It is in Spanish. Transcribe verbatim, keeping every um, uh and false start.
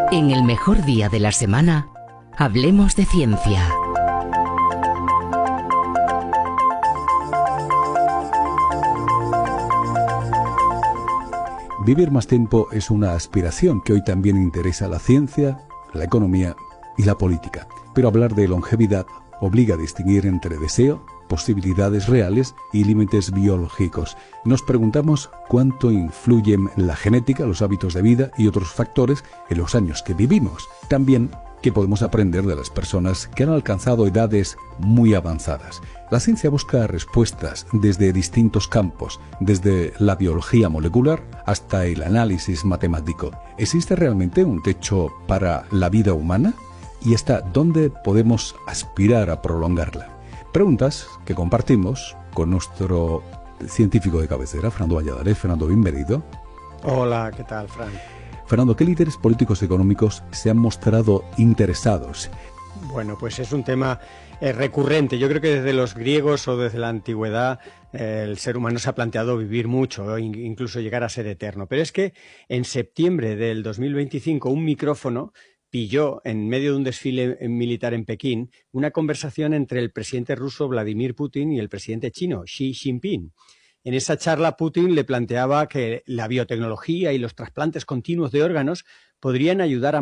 En el mejor día de la semana, hablemos de ciencia. Vivir más tiempo es una aspiración que hoy también interesa a la ciencia, la economía y la política. Pero hablar de longevidad obliga a distinguir entre deseo, posibilidades reales y límites biológicos. Nos preguntamos cuánto influyen la genética, los hábitos de vida y otros factores en los años que vivimos. También qué podemos aprender de las personas que han alcanzado edades muy avanzadas. La ciencia busca respuestas desde distintos campos, desde la biología molecular hasta el análisis matemático. ¿Existe realmente un techo para la vida humana? ¿Y hasta dónde podemos aspirar a prolongarla? Preguntas que compartimos con nuestro científico de cabecera, Fernando Valladares. Fernando, bienvenido. Hola, ¿qué tal, Fran? Fernando, ¿qué líderes políticos económicos se han mostrado interesados? Bueno, pues es un tema eh, recurrente. Yo creo que desde los griegos o desde la antigüedad eh, el ser humano se ha planteado vivir mucho, eh, incluso llegar a ser eterno. Pero es que en septiembre del dos mil veinticinco un micrófono pilló, en medio de un desfile militar en Pekín, una conversación entre el presidente ruso Vladimir Putin y el presidente chino Xi Jinping. En esa charla, Putin le planteaba que la biotecnología y los trasplantes continuos de órganos podrían ayudar a